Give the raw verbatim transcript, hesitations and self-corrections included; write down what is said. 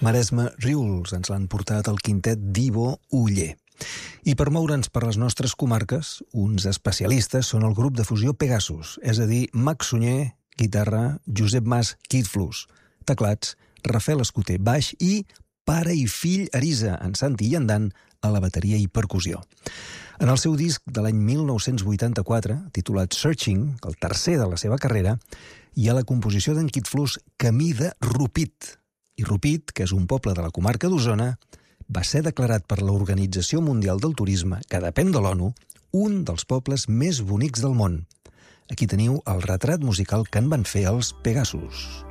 Maresme Riuls ens l'han portat el quintet d'Ivo Uller. I per moure'ns per les nostres comarques, uns especialistes són el grup de fusió Pegasus, és a dir, Max Sunyer, guitarra, Josep Mas, Kid Flux, teclats, Rafael Escoter, baix i pare i fill Arisa, en Santi i en Dan, a la bateria i percussió. En el seu disc de l'any mil nou-cents vuitanta-quatre, titulat Searching, el tercer de la seva carrera, hi ha la composició d'en Kid Flux Camí de Rupit. I Rupit, que és un poble de la comarca d'Osona, va ser declarat per l'Organització Mundial del Turisme, que depèn de l'ONU, un dels pobles més bonics del món. Aquí teniu el retrat musical que en van fer els Pegasus.